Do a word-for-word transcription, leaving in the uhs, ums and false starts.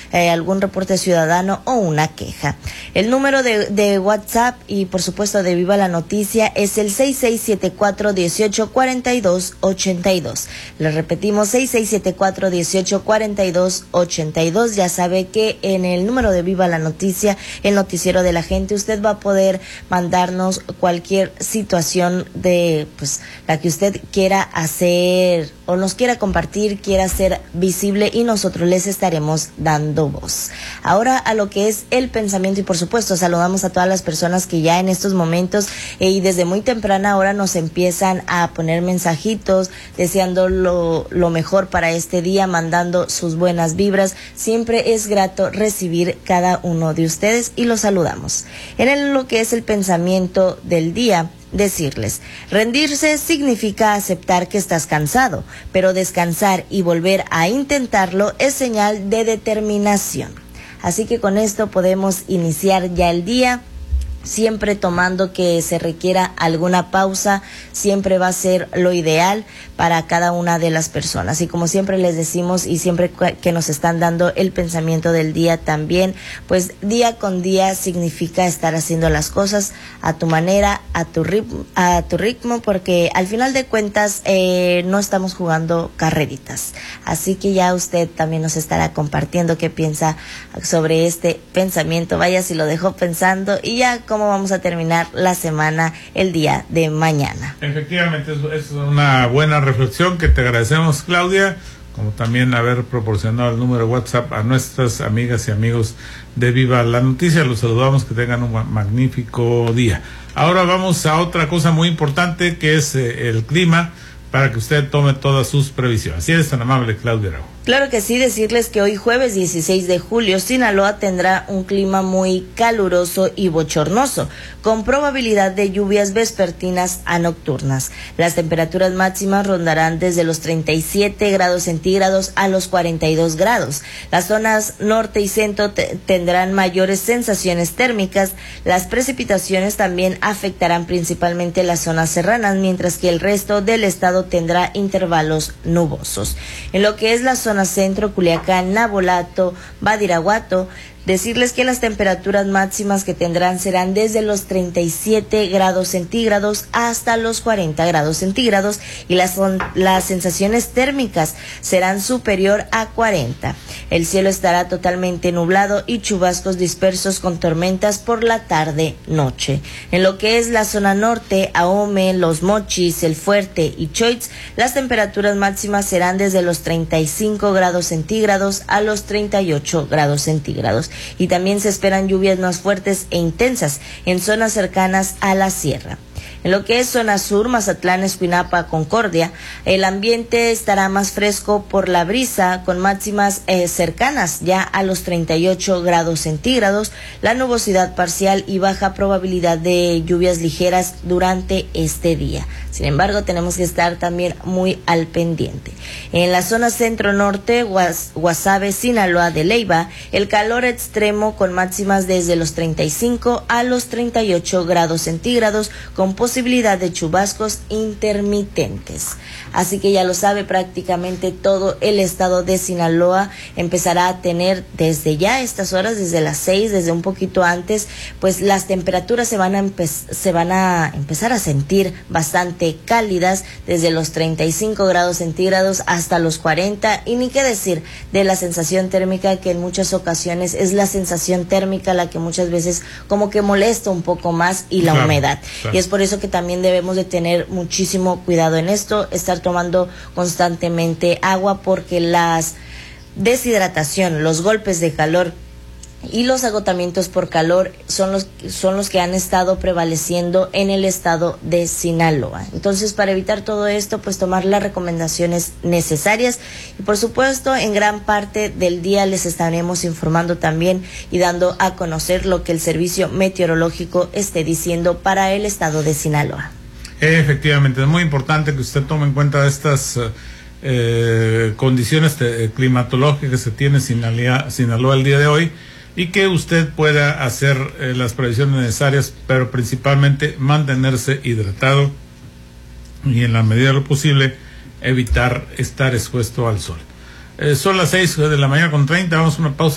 eh, algún reporte ciudadano o una queja. El número de, de WhatsApp y por supuesto de Viva la Noticia es el seis seis siete cuatro, uno ocho cuatro dos, ocho dos. Les repetimos, seis seis siete cuatro, uno ocho cuatro dos, ocho dos. Ya sabe que en el número de Viva la Noticia, el noticiero de la gente, usted va a poder mandarnos cualquier situación de pues la que usted quiera hacer o nos quiera compartir, quiera hacer visible, y nosotros les estaremos dando voz. Ahora a lo que es el pensamiento, y por supuesto saludamos a todas las personas que ya en estos momentos eh, y desde muy temprana hora nos empiezan a poner mensajitos deseando lo, lo mejor para este día, mandando sus buenas vibras. Siempre es grato recibir cada uno de ustedes y los saludamos. En el, lo que es el pensamiento del día, decirles, rendirse significa aceptar que estás cansado, pero descansar y volver a intentarlo es señal de determinación. Así que con esto podemos iniciar ya el día, siempre tomando que se requiera alguna pausa, siempre va a ser lo ideal para cada una de las personas. Y como siempre les decimos, y siempre que nos están dando el pensamiento del día también, pues día con día significa estar haciendo las cosas a tu manera, a tu ritmo, a tu ritmo, porque al final de cuentas eh, no estamos jugando carreritas. Así que ya usted también nos estará compartiendo qué piensa sobre este pensamiento. Vaya si lo dejó pensando, y ya cómo vamos a terminar la semana el día de mañana. Efectivamente, es, es una buena reflexión que te agradecemos, Claudia, como también haber proporcionado el número de WhatsApp a nuestras amigas y amigos de Viva la Noticia. Los saludamos, que tengan un magnífico día. Ahora vamos a otra cosa muy importante, que es eh, el clima, para que usted tome todas sus previsiones. Si eres tan amable, Claudia Arau. Claro que sí, decirles que hoy jueves dieciséis de julio, Sinaloa tendrá un clima muy caluroso y bochornoso, con probabilidad de lluvias vespertinas a nocturnas. Las temperaturas máximas rondarán desde los treinta y siete grados centígrados a los cuarenta y dos grados. Las zonas norte y centro te- tendrán mayores sensaciones térmicas. Las precipitaciones también afectarán principalmente las zonas serranas, mientras que el resto del estado tendrá intervalos nubosos. En lo que es la zona centro, Culiacán, Navolato, Badiraguato, decirles que las temperaturas máximas que tendrán serán desde los treinta y siete grados centígrados hasta los cuarenta grados centígrados, y las, las sensaciones térmicas serán superior a cuarenta. El cielo estará totalmente nublado y chubascos dispersos con tormentas por la tarde-noche. En lo que es la zona norte, Ahome, Los Mochis, El Fuerte y Choix, las temperaturas máximas serán desde los treinta y cinco grados centígrados a los treinta y ocho grados centígrados. Y también se esperan lluvias más fuertes e intensas en zonas cercanas a la sierra. En lo que es zona sur, Mazatlán, Escuinapa, Concordia, el ambiente estará más fresco por la brisa, con máximas eh, cercanas ya a los treinta y ocho grados centígrados, la nubosidad parcial y baja probabilidad de lluvias ligeras durante este día. Sin embargo, tenemos que estar también muy al pendiente. En la zona centro-norte, Guas, Guasave, Sinaloa de Leyva, el calor extremo con máximas desde los treinta y cinco a los treinta y ocho grados centígrados, con posibilidad de chubascos intermitentes. Así que ya lo sabe, prácticamente todo el estado de Sinaloa empezará a tener desde ya estas horas, desde las seis, desde un poquito antes, pues las temperaturas se van a empe- se van a empezar a sentir bastante cálidas, desde los treinta y cinco grados centígrados hasta los cuarenta, y ni qué decir de la sensación térmica, que en muchas ocasiones es la sensación térmica la que muchas veces como que molesta un poco más, y la claro, humedad. Claro. Y es por eso que también debemos de tener muchísimo cuidado en esto, estar tomando constantemente agua, porque las deshidratación, los golpes de calor y los agotamientos por calor son los son los que han estado prevaleciendo en el estado de Sinaloa. Entonces, para evitar todo esto, pues tomar las recomendaciones necesarias, y por supuesto en gran parte del día les estaremos informando también y dando a conocer lo que el servicio meteorológico esté diciendo para el estado de Sinaloa. Efectivamente, es muy importante que usted tome en cuenta estas eh, condiciones eh, climatológicas que se tiene Sinaloa, Sinaloa el día de hoy, y que usted pueda hacer eh, las previsiones necesarias, pero principalmente mantenerse hidratado y, en la medida de lo posible, evitar estar expuesto al sol. Eh, son las seis de la mañana con treinta, vamos a una pausa.